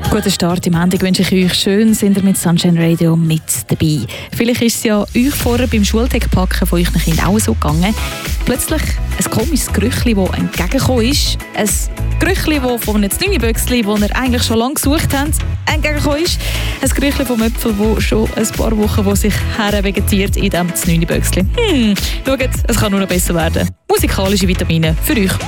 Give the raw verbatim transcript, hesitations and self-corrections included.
Guten Start im Ende wünsche ich euch. Schön sind ihr mit Sunshine Radio mit dabei. Vielleicht ist es ja euch vorher beim Schultag-Packen von euren Kindern auch so gegangen. Plötzlich ein komisches Gerüchli, das entgegengekommen ist. Ein Gerüchli, das von einem Znüni-Böckli, das ihr eigentlich schon lange gesucht habt, entgegengekommen ist. Ein Gerüchli vom Äpfel, das schon ein paar Wochen wo sich hervegetiert in diesem Znüni-Böckli. Hm, schaut, es kann nur noch besser werden. Musikalische Vitamine für euch